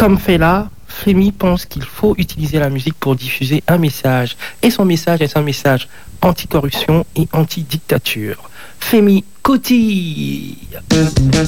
Comme Fela, Femi pense qu'il faut utiliser la musique pour diffuser un message. Et son message est un message anti-corruption et anti-dictature. Femi Kuti.